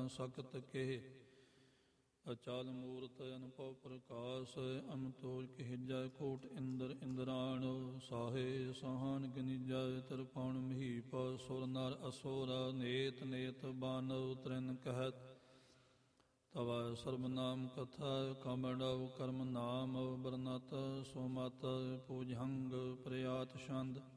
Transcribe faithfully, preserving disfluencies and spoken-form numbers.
ਨਾ ਸਕਤ ਕੇ। ਅਚਲ ਮੂਰਤ ਅਨੁਭਵ ਪ੍ਰਕਾਸ਼, ਅਮਤੋਜ ਕਹਿਜੈ ਕੋਟ ਇੰਦਰ ਇੰਦਰਾਣ। ਸਾਹੇ ਸਹਾਨ ਗਨੀਜੈ ਤਿਰਪਾਣ ਮਹੀਪ, ਸੁਰ ਨਰ ਅਸੁਰ ਨੇਤ ਨੇਤ ਬਾਨਵ ਤ੍ਰਿਨ ਕਹਿਤ। ਤਵੈ ਸਰਬ ਨਾਮ ਕਥਾ ਕਮੜਵ ਕਰਮ ਨਾਮ, ਬਰਨਤ ਸੁਮਤ ਪੂਜੰਗ ਪ੍ਰਿਆਤ ਛੰਦ।